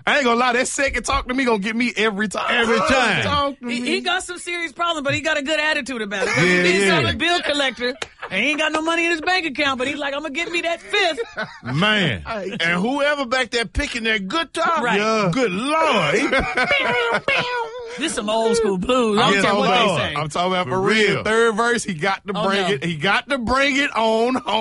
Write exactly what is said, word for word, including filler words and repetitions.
I ain't gonna lie, that second talk to me gonna get me every time. Every time. Talk to He, me. he got some serious problems, but he got a good attitude about it. Yeah, Yeah, he's yeah. a bill collector, and he ain't got no money in his bank account, but he's like, I'm going to get me that fifth. Man. And whoever back there picking that guitar, Right. yeah. good Lord. He, This some old school blues. I I'm don't care talking what about, they say. I'm talking about for, For real. real. Third verse, he got to Oh, bring no. it. He got to bring it on home.